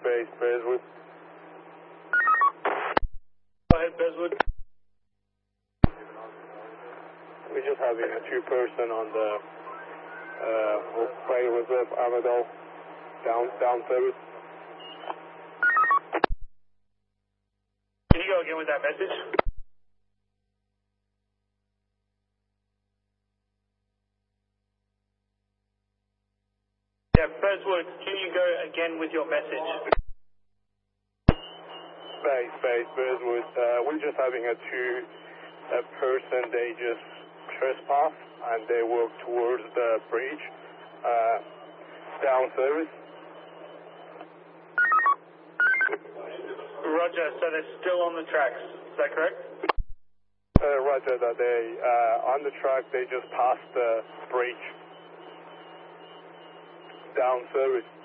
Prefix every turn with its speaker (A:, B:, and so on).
A: Space, Bearswood.
B: Go ahead, Bearswood.
A: We're just having a 2-person on the Freight Reserve Armadale down service.
B: Can you go again with that message? Yeah, Bearswood, can you go again with your message?
A: Space, Bearswood. We're just having a 2-person. They just trespass and they walk towards the bridge down service.
B: Roger, so they're still on the tracks, is that correct?
A: Roger that they on the track. They just passed the bridge down service.